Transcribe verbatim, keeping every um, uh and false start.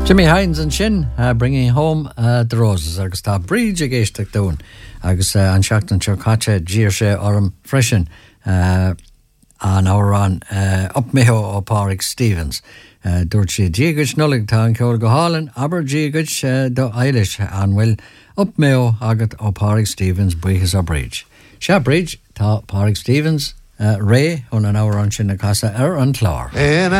Jimmy Hines and Shin uh, bringing home uh, the roses agus tá bríd a géisteach dún agus uh, an seachtain Chircacha dír sé orm freisin uh, an árán uh, upmeho ó Pádraig Stevens uh, dúirt sé díagad nullig tá an ceol go hálan aber díagad uh, do Eilish an bhfuil upmeho agat ó Pádraig Stevens buchas ó bríd. Se bríd tá Pádraig Stevens uh, ré ón an árán sin na casa ar an chlár.